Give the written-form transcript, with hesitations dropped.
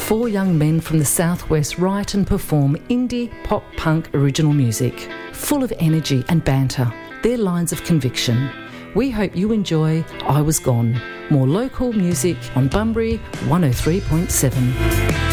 4 young men from the southwest write and perform indie pop punk original music, full of energy and banter. Their lines of conviction. We hope you enjoy I Was Gone. More local music on Bunbury 103.7.